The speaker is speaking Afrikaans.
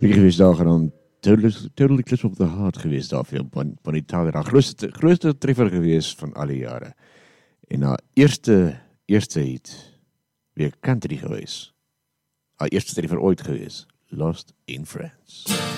Wie geweest daar gedaan, Totally Clips op the Heart geweest daar vir Bonnie Tyler, haar grootste treffer geweest van alle jare. En haar eerste hit, weer country geweest. Haar eerste treffer ooit geweest, Lost in France.